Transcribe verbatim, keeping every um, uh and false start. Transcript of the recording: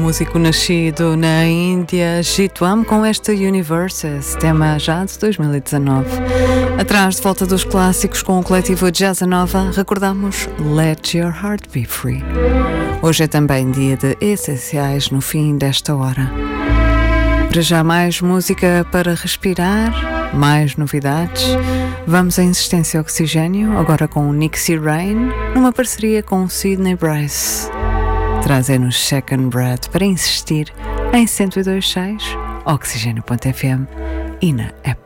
músico nascido na Índia, Jitwam, com esta Universes, tema já de dois mil e dezanove. Atrás de volta dos clássicos com o coletivo Jazza Nova, recordamos Let Your Heart Be Free. Hoje é também dia de essenciais no fim desta hora. Para já mais música para respirar, mais novidades. Vamos à Insistência Oxigênio, agora com o Nixie Rain, numa parceria com Sidney Brice. Trazem-nos Second Breath para insistir em cento e dois ponto seis, oxigênio ponto f m e na app.